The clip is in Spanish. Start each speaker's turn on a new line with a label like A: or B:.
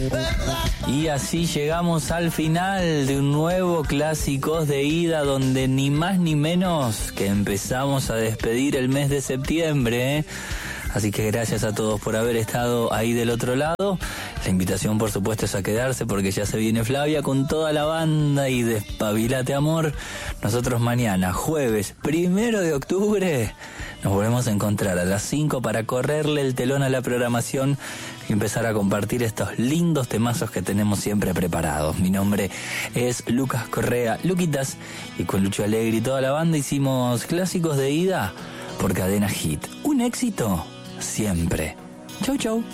A: Y así llegamos al final de un nuevo Clásicos de Ida, donde ni más ni menos que empezamos a despedir el mes de septiembre, ¿eh? Así que gracias a todos por haber estado ahí del otro lado. La invitación, por supuesto, es a quedarse porque ya se viene Flavia con toda la banda y Despabilate Amor. Nosotros mañana, jueves 1 de octubre, nos volvemos a encontrar a las 5 para correrle el telón a la programación y empezar a compartir estos lindos temazos que tenemos siempre preparados. Mi nombre es Lucas Correa, Luquitas, y con Lucho Alegre y toda la banda hicimos Clásicos de Ida por Cadena Hit. Un éxito siempre. Chau, chau.